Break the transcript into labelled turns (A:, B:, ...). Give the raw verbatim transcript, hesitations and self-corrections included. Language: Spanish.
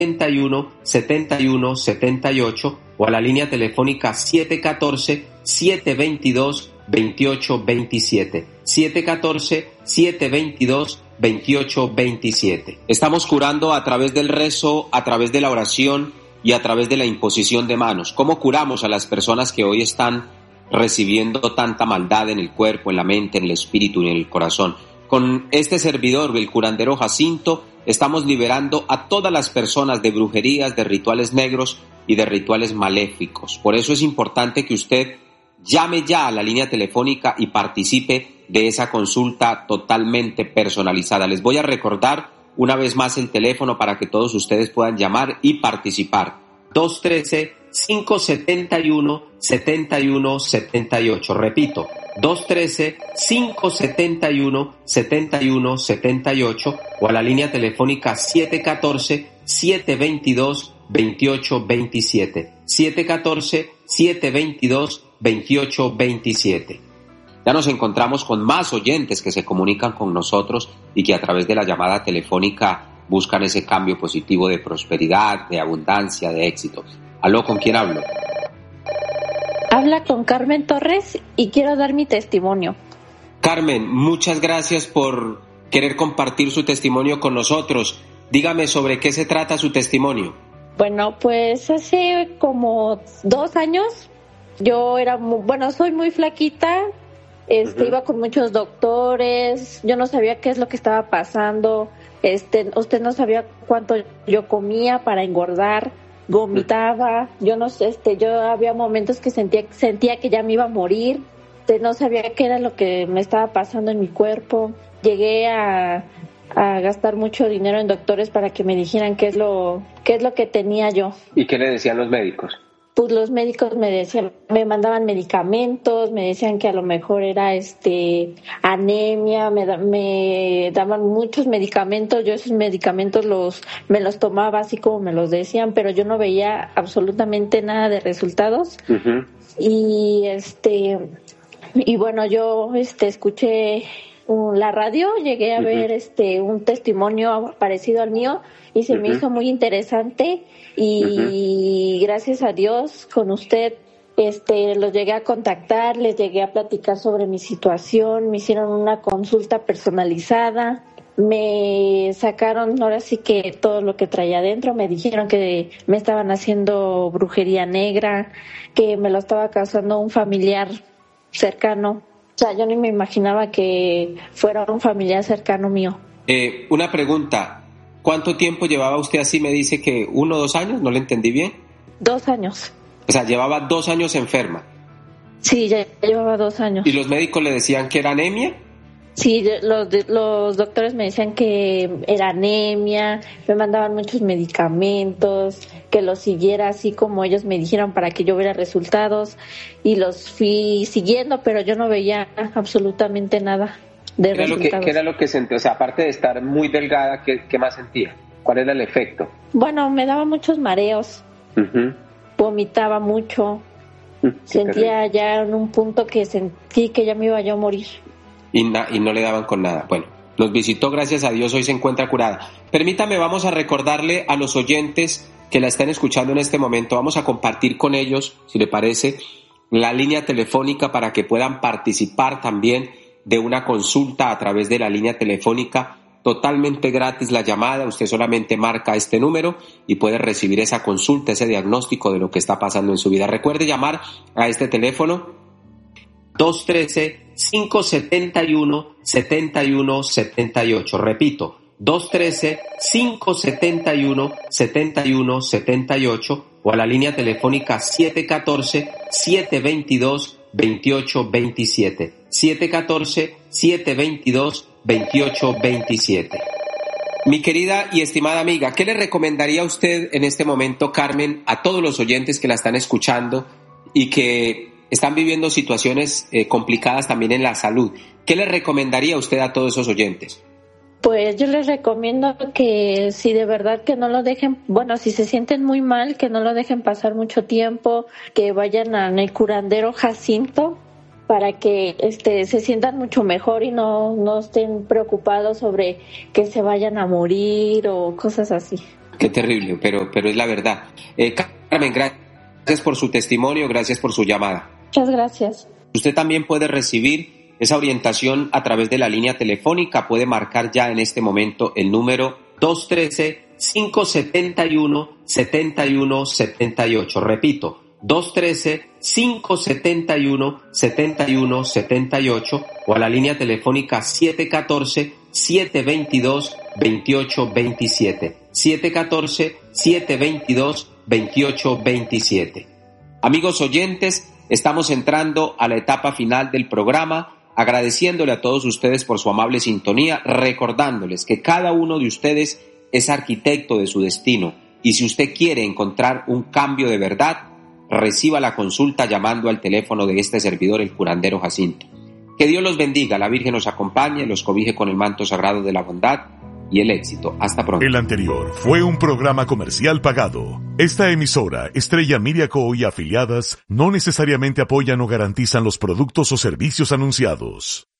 A: setenta y uno, setenta y uno, setenta y ocho o a la línea telefónica siete uno cuatro, siete dos dos, dos ocho dos siete. siete uno cuatro, siete dos dos, dos ocho dos siete. Estamos curando a través del rezo, a través de la oración y a través de la imposición de manos. ¿Cómo curamos a las personas que hoy están recibiendo tanta maldad en el cuerpo, en la mente, en el espíritu y en el corazón? Con este servidor, el curandero Jacinto, estamos liberando a todas las personas de brujerías, de rituales negros y de rituales maléficos. Por eso es importante que usted llame ya a la línea telefónica y participe de esa consulta totalmente personalizada. Les voy a recordar una vez más el teléfono para que todos ustedes puedan llamar y participar. dos uno tres, cinco siete uno, siete uno siete ocho. Repito, dos uno tres, cinco siete uno, siete uno siete ocho o a la línea telefónica siete uno cuatro, siete dos dos, dos ocho dos siete. siete uno cuatro, siete dos dos, dos ocho dos siete. Ya nos encontramos con más oyentes que se comunican con nosotros y que a través de la llamada telefónica buscan ese cambio positivo de prosperidad, de abundancia, de éxito. ¿Aló? ¿Con quién hablo?
B: Habla con Carmen Torres y quiero dar mi testimonio.
A: Carmen, muchas gracias por querer compartir su testimonio con nosotros. Dígame sobre qué se trata su testimonio.
B: Bueno, pues hace como dos años yo era muy, bueno, soy muy flaquita, este, uh-huh. Iba con muchos doctores, yo no sabía qué es lo que estaba pasando, este, usted no sabía cuánto yo comía para engordar, vomitaba, yo no sé, este, yo había momentos que sentía, sentía que ya me iba a morir, este, no sabía qué era lo que me estaba pasando en mi cuerpo, llegué a, a gastar mucho dinero en doctores para que me dijeran qué es lo, qué es lo que tenía yo.
A: ¿Y qué le decían los médicos?
B: Pues los médicos me decían, me mandaban medicamentos, me decían que a lo mejor era este anemia, me, da, me daban muchos medicamentos, yo esos medicamentos los me los tomaba así como me los decían, pero yo no veía absolutamente nada de resultados. Uh-huh. Y este y bueno, yo este escuché la radio, llegué a uh-huh. ver este un testimonio parecido al mío y se uh-huh. me hizo muy interesante y uh-huh. gracias a Dios con usted este los llegué a contactar, les llegué a platicar sobre mi situación, me hicieron una consulta personalizada, me sacaron ahora sí que todo lo que traía adentro, me dijeron que me estaban haciendo brujería negra, que me lo estaba causando un familiar cercano. O sea, yo ni me imaginaba que fuera un familiar cercano mío.
A: Eh, una pregunta, ¿cuánto tiempo llevaba usted así? Me dice que uno o dos años, ¿no le entendí bien?
B: Dos años.
A: O sea, llevaba dos años enferma.
B: Sí, ya llevaba dos años.
A: ¿Y los médicos le decían que era anemia?
B: Sí, los, los doctores me decían que era anemia, me mandaban muchos medicamentos, que los siguiera así como ellos me dijeron para que yo viera resultados y los fui siguiendo, pero yo no veía absolutamente nada de
A: ¿Qué
B: resultados.
A: Era lo que, ¿Qué era lo que sentía? O sea, aparte de estar muy delgada, ¿qué, qué más sentía? ¿Cuál era el efecto?
B: Bueno, me daba muchos mareos, uh-huh. vomitaba mucho, uh, sentía terrible. Ya en un punto que sentí que ya me iba yo a morir.
A: Y, na, y no le daban con nada. Bueno, nos visitó, gracias a Dios, hoy se encuentra curada. Permítame, vamos a recordarle a los oyentes que la están escuchando en este momento, vamos a compartir con ellos, si le parece, la línea telefónica para que puedan participar también de una consulta a través de la línea telefónica, totalmente gratis la llamada, usted solamente marca este número y puede recibir esa consulta, ese diagnóstico de lo que está pasando en su vida. Recuerde llamar a este teléfono dos uno tres, cinco siete uno, siete uno siete ocho. Repito, dos uno tres, cinco siete uno, siete uno siete ocho o a la línea telefónica siete uno cuatro, siete dos dos, dos ocho dos siete. siete uno cuatro, siete dos dos, dos ocho dos siete. Mi querida y estimada amiga, ¿qué le recomendaría a usted en este momento, Carmen, a todos los oyentes que la están escuchando y que están viviendo situaciones eh, complicadas también en la salud? ¿Qué le recomendaría usted a todos esos oyentes?
B: Pues yo les recomiendo que si de verdad que no lo dejen, bueno, si se sienten muy mal, que no lo dejen pasar mucho tiempo, que vayan al curandero Jacinto para que este se sientan mucho mejor y no, no estén preocupados sobre que se vayan a morir o cosas así.
A: Qué terrible, pero, pero es la verdad. Eh, Carmen, gracias por su testimonio, gracias por su llamada.
B: Muchas gracias.
A: Usted también puede recibir esa orientación a través de la línea telefónica, puede marcar ya en este momento el número dos uno tres, cinco siete uno, siete uno siete ocho. Repito, dos uno tres, cinco siete uno, siete uno siete ocho o a la línea telefónica siete uno cuatro, siete dos dos, dos ocho dos siete. siete uno cuatro, siete dos dos, dos ocho dos siete. Amigos oyentes, estamos entrando a la etapa final del programa, agradeciéndole a todos ustedes por su amable sintonía, recordándoles que cada uno de ustedes es arquitecto de su destino y si usted quiere encontrar un cambio de verdad, reciba la consulta llamando al teléfono de este servidor, el curandero Jacinto. Que Dios los bendiga, la Virgen los acompañe, los cobije con el manto sagrado de la bondad y el éxito. Hasta pronto.
C: El anterior fue un programa comercial pagado. Esta emisora, Estrella Media Co. y afiliadas, no necesariamente apoyan o garantizan los productos o servicios anunciados.